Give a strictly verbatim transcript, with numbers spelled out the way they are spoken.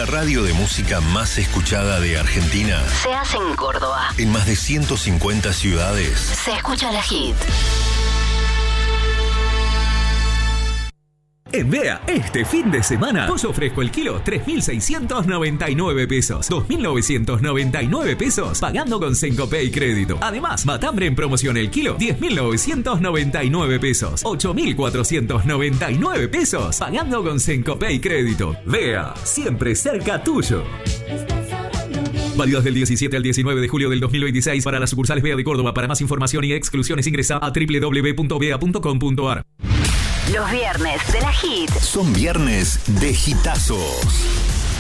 La radio de música más escuchada de Argentina se hace en Córdoba. En más de ciento cincuenta ciudades Se escucha la hit. En Vea, este fin de semana, pollo fresco el kilo, tres mil seiscientos noventa y nueve pesos. dos mil novecientos noventa y nueve pesos, pagando con Sencopay Crédito. Además, matambre en promoción el kilo, diez mil novecientos noventa y nueve pesos. ocho mil cuatrocientos noventa y nueve pesos, pagando con Sencopay Crédito. Vea, siempre cerca tuyo. Válidos del diecisiete al diecinueve de julio del dos mil veintiséis para las sucursales Vea de Córdoba. Para más información y exclusiones ingresa a doble u doble u doble u punto vea punto com punto a r. Los viernes de la hit son viernes de hitazos.